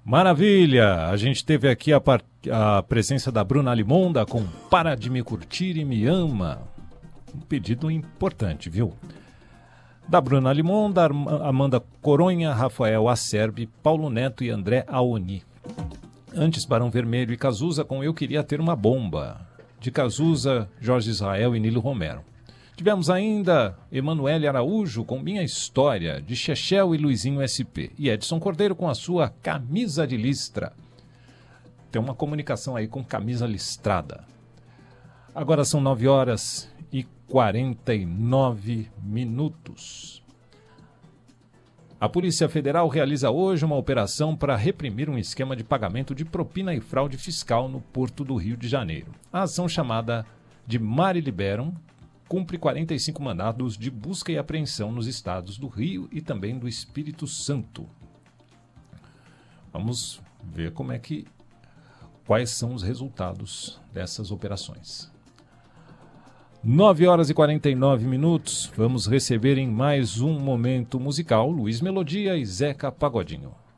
Maravilha! A gente teve aqui a presença da Bruna Limonda com Para de Me Curtir e Me Ama. Um pedido importante, viu? Da Bruna Limonda, Amanda Coronha, Rafael Acerbi, Paulo Neto e André Aoni. Antes, Barão Vermelho e Cazuza com Eu Queria Ter Uma Bomba. De Cazuza, Jorge Israel e Nilo Romero. Tivemos ainda Emanuele Araújo com Minha História, de Chechel e Luizinho SP. E Edson Cordeiro com a sua Camisa de Listra. Tem uma comunicação aí com camisa listrada. Agora são 9h49. A Polícia Federal realiza hoje uma operação para reprimir um esquema de pagamento de propina e fraude fiscal no Porto do Rio de Janeiro. A ação, chamada de Mari Liberam, cumpre 45 mandados de busca e apreensão nos estados do Rio e também do Espírito Santo. Vamos ver quais são os resultados dessas operações. 9h49. Vamos receber em mais um momento musical Luiz Melodia e Zeca Pagodinho.